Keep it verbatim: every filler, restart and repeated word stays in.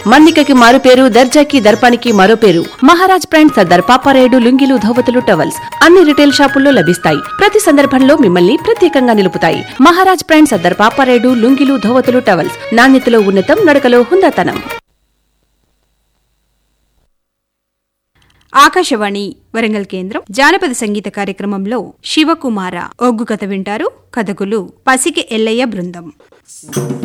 మన్నికకి మారు పేరు, దర్జాకి దర్పానికి మరో పేరు. మహారాజ్ బ్రాండ్ సర్దార్ పాపారాయుడు లుంగీలు, ధోవతులు, టవల్స్ అన్ని రిటైల్ షాపుల్లో లభిస్తాయి. ప్రతి సందర్భంలో మిమ్మల్ని ప్రత్యేకంగా నిలుపుతాయి. మహారాజ్ బ్రాండ్ సర్దార్ పాపారాయుడు లుంగీలు, ధోవతులు, టవల్స్ నాణ్యతలో ఉన్నతం, నడకలో హుందాతనం. ఆకాశవాణి వరంగల్ కేంద్రం జానపద సంగీత కార్యక్రమంలో శివకుమార ఒగ్గు కథ వింటారు. కథకులు పసికి ఎల్లయ్య బృందం.